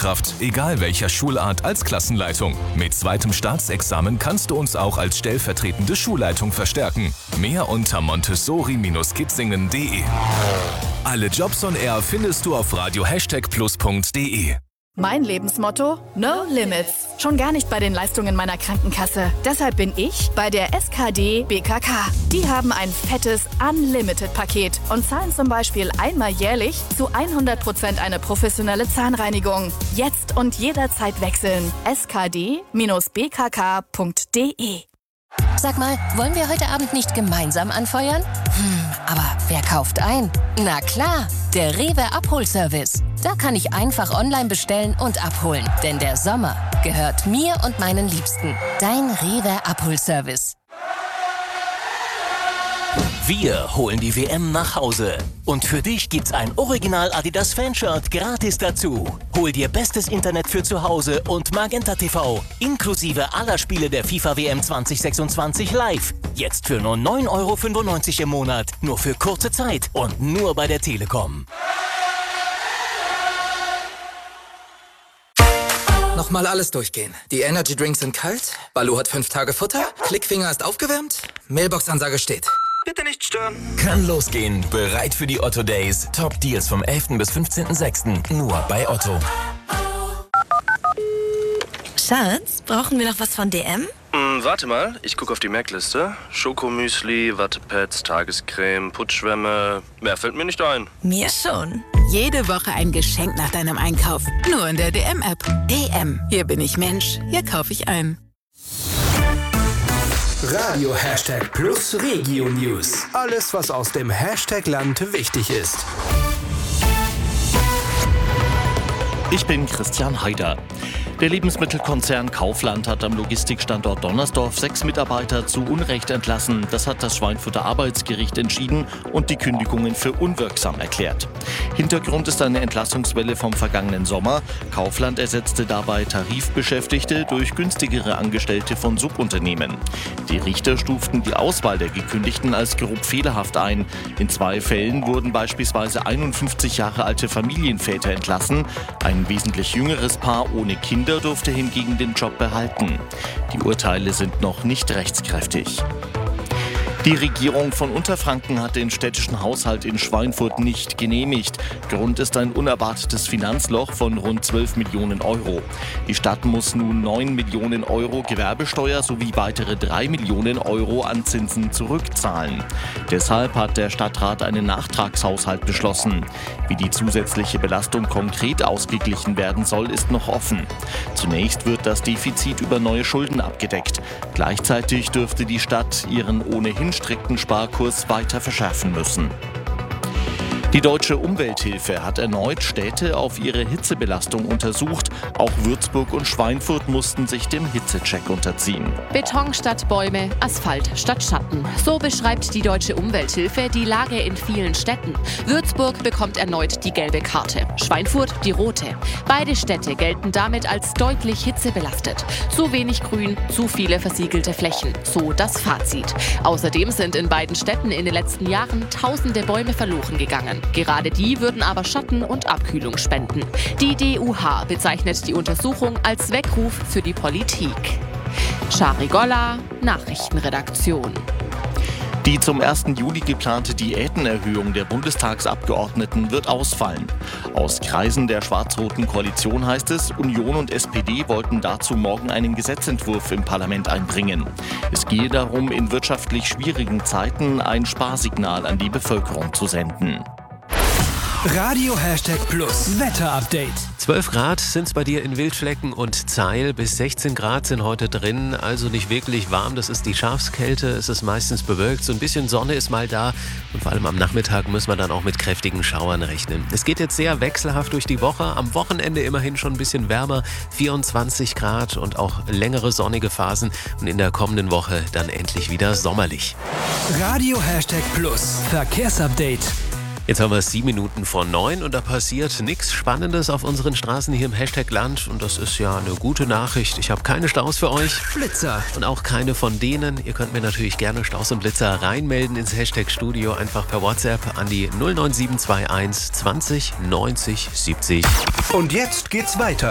Lehrkraft, egal welcher Schulart, als Klassenleitung. Mit zweitem Staatsexamen kannst du uns auch als stellvertretende Schulleitung verstärken. Mehr unter montessori-kitzingen.de. Alle Jobs on Air findest du auf radio++.de. Mein Lebensmotto? No Limits. Schon gar nicht bei den Leistungen meiner Krankenkasse. Deshalb bin ich bei der SKD BKK. Die haben ein fettes Unlimited-Paket und zahlen zum Beispiel einmal jährlich zu 100% eine professionelle Zahnreinigung. Jetzt und jederzeit wechseln. skd-bkk.de. Sag mal, wollen wir heute Abend nicht gemeinsam anfeuern? Aber wer kauft ein? Na klar, der Rewe Abholservice. Da kann ich einfach online bestellen und abholen. Denn der Sommer gehört mir und meinen Liebsten. Dein Rewe Abholservice. Wir holen die WM nach Hause. Und für dich gibt's ein Original Adidas Fanshirt gratis dazu. Hol dir bestes Internet für zu Hause und Magenta TV. Inklusive aller Spiele der FIFA WM 2026 live. Jetzt für nur 9,95 € im Monat. Nur für kurze Zeit und nur bei der Telekom. Nochmal alles durchgehen. Die Energy Drinks sind kalt, Balu hat 5 Tage Futter, Klickfinger ist aufgewärmt, Mailbox-Ansage steht. Bitte nicht stören. Kann losgehen. Bereit für die Otto Days. Top Deals vom 11. bis 15.06. Nur bei Otto. Schatz, brauchen wir noch was von DM? Warte mal, ich gucke auf die Merkliste. Schokomüsli, Wattepads, Tagescreme, Putzschwämme. Mehr fällt mir nicht ein. Mir schon. Jede Woche ein Geschenk nach deinem Einkauf. Nur in der DM-App. DM. Hier bin ich Mensch. Hier kaufe ich ein. Radio #Plus Regio News. Alles, was aus dem Hashtag-Land wichtig ist. Ich bin Christian Haider. Der Lebensmittelkonzern Kaufland hat am Logistikstandort Donnersdorf 6 Mitarbeiter zu Unrecht entlassen. Das hat das Schweinfurter Arbeitsgericht entschieden und die Kündigungen für unwirksam erklärt. Hintergrund ist eine Entlassungswelle vom vergangenen Sommer. Kaufland ersetzte dabei Tarifbeschäftigte durch günstigere Angestellte von Subunternehmen. Die Richter stuften die Auswahl der Gekündigten als grob fehlerhaft ein. In 2 Fällen wurden beispielsweise 51 Jahre alte Familienväter entlassen. Ein wesentlich jüngeres Paar ohne Kinder durfte hingegen den Job behalten. Die Urteile sind noch nicht rechtskräftig. Die Regierung von Unterfranken hat den städtischen Haushalt in Schweinfurt nicht genehmigt. Grund ist ein unerwartetes Finanzloch von rund 12 Millionen €. Die Stadt muss nun 9 Millionen € Gewerbesteuer sowie weitere 3 Millionen € an Zinsen zurückzahlen. Deshalb hat der Stadtrat einen Nachtragshaushalt beschlossen. Wie die zusätzliche Belastung konkret ausgeglichen werden soll, ist noch offen. Zunächst wird das Defizit über neue Schulden abgedeckt. Gleichzeitig dürfte die Stadt ihren ohnehin strikten Sparkurs weiter verschärfen müssen. Die Deutsche Umwelthilfe hat erneut Städte auf ihre Hitzebelastung untersucht. Auch Würzburg und Schweinfurt mussten sich dem Hitzecheck unterziehen. Beton statt Bäume, Asphalt statt Schatten. So beschreibt die Deutsche Umwelthilfe die Lage in vielen Städten. Würzburg bekommt erneut die gelbe Karte, Schweinfurt die rote. Beide Städte gelten damit als deutlich hitzebelastet. Zu wenig Grün, zu viele versiegelte Flächen. So das Fazit. Außerdem sind in beiden Städten in den letzten Jahren tausende Bäume verloren gegangen. Gerade die würden aber Schatten und Abkühlung spenden. Die DUH bezeichnet die Untersuchung als Weckruf für die Politik. Shari Golla, Nachrichtenredaktion. Die zum 1. Juli geplante Diätenerhöhung der Bundestagsabgeordneten wird ausfallen. Aus Kreisen der schwarz-roten Koalition heißt es, Union und SPD wollten dazu morgen einen Gesetzentwurf im Parlament einbringen. Es gehe darum, in wirtschaftlich schwierigen Zeiten ein Sparsignal an die Bevölkerung zu senden. Radio #Plus Wetter-Update. 12 Grad sind es bei dir in Wildflecken und Zeil. Bis 16 Grad sind heute drin, also nicht wirklich warm. Das ist die Schafskälte, es ist meistens bewölkt. So ein bisschen Sonne ist mal da und vor allem am Nachmittag müssen wir dann auch mit kräftigen Schauern rechnen. Es geht jetzt sehr wechselhaft durch die Woche. Am Wochenende immerhin schon ein bisschen wärmer, 24 Grad und auch längere sonnige Phasen. Und in der kommenden Woche dann endlich wieder sommerlich. Radio #Plus Verkehrsupdate. Jetzt haben wir es 7 Minuten vor 9 und da passiert nichts Spannendes auf unseren Straßen hier im #Land und das ist ja eine gute Nachricht. Ich habe keine Staus für euch. Blitzer. Und auch keine von denen. Ihr könnt mir natürlich gerne Staus und Blitzer reinmelden ins #Studio, einfach per WhatsApp an die 09721 20 90 70. Und jetzt geht's weiter.